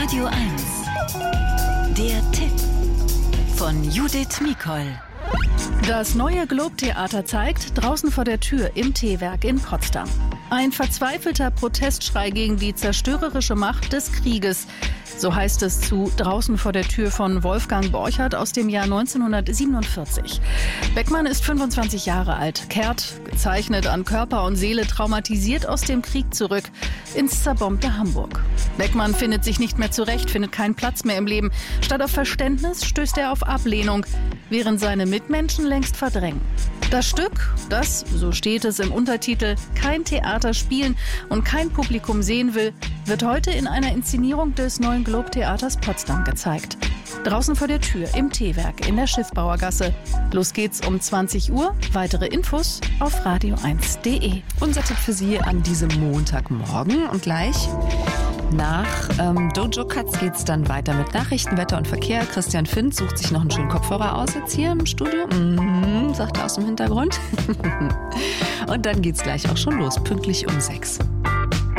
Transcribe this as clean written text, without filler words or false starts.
Radio 1. Der Tipp von Judith Mikol. Das neue Globe-Theater zeigt draußen vor der Tür im T-Werk in Potsdam. Ein verzweifelter Protestschrei gegen die zerstörerische Macht des Krieges. So heißt es zu Draußen vor der Tür von Wolfgang Borchert aus dem Jahr 1947. Beckmann ist 25 Jahre alt, kehrt, gezeichnet an Körper und Seele, traumatisiert aus dem Krieg zurück ins zerbombte Hamburg. Beckmann findet sich nicht mehr zurecht, findet keinen Platz mehr im Leben. Statt auf Verständnis stößt er auf Ablehnung, während seine Mitmenschen längst verdrängen. Das Stück, das, so steht es im Untertitel, kein Theater spielen und kein Publikum sehen will, wird heute in einer Inszenierung des neuen Globe-Theaters Potsdam gezeigt. Draußen vor der Tür im T-Werk in der Schiffbauergasse. Los geht's um 20 Uhr. Weitere Infos auf radio1.de. Unser Tipp für Sie an diesem Montagmorgen. Und gleich nach Dojo Cuts geht's dann weiter mit Nachrichten, Wetter und Verkehr. Christian Finz sucht sich noch einen schönen Kopfhörer aus jetzt hier im Studio. Sagt er aus dem Hintergrund. Und dann geht's gleich auch schon los, pünktlich um 6.